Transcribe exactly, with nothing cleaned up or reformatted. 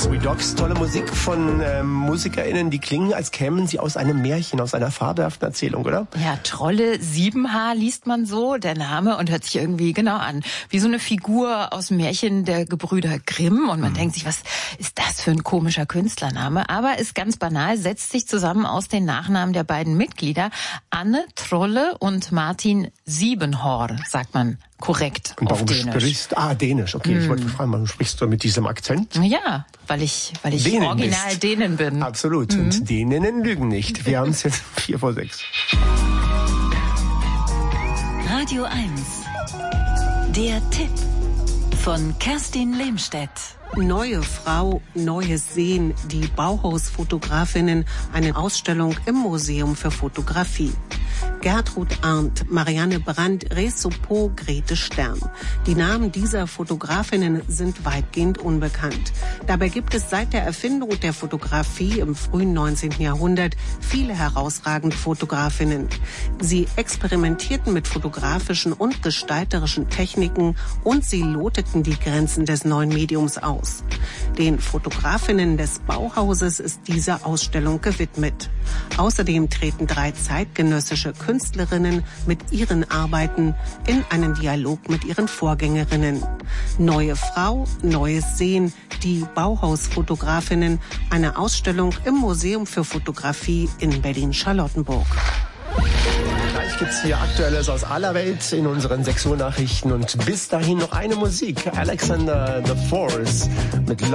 Three Dogs, tolle Musik von ähm, MusikerInnen, die klingen, als kämen sie aus einem Märchen, aus einer fabelhaften Erzählung, oder? Ja, Trolle Siebenhaar liest man so, der Name, und hört sich irgendwie genau an. Wie so eine Figur aus dem Märchen der Gebrüder Grimm. Und man mhm. denkt sich, was ist das für ein komischer Künstlername? Aber ist ganz banal, setzt sich zusammen aus den Nachnamen der beiden Mitglieder. Anne Trolle und Martin Siebenhaar, sagt man korrekt und auf warum Dänisch. Sprichst, ah, Dänisch, okay. Mm. Ich wollte fragen, warum sprichst du mit diesem Akzent? Ja, weil ich, weil ich Dänen original bist. Dänen bin. Absolut. Mm. Und Däninnen lügen nicht. Wir haben es jetzt vier vor sechs. Radio eins. Der Tipp von Kerstin Lehmstedt. Neue Frau, neues Sehen. Die Bauhausfotografinnen, eine Ausstellung im Museum für Fotografie. Gertrud Arndt, Marianne Brandt, Resopo, Grete Stern. Die Namen dieser Fotografinnen sind weitgehend unbekannt. Dabei gibt es seit der Erfindung der Fotografie im frühen neunzehnten Jahrhundert viele herausragende Fotografinnen. Sie experimentierten mit fotografischen und gestalterischen Techniken und sie loteten die Grenzen des neuen Mediums aus. Den Fotografinnen des Bauhauses ist diese Ausstellung gewidmet. Außerdem treten drei zeitgenössische Künstlerinnen mit ihren Arbeiten in einen Dialog mit ihren Vorgängerinnen. Neue Frau, neues Sehen, die Bauhausfotografinnen, eine Ausstellung im Museum für Fotografie in Berlin-Charlottenburg. Gleich gibt's hier Aktuelles aus aller Welt in unseren sechs Uhr Nachrichten und bis dahin noch eine Musik. Alexander the Force mit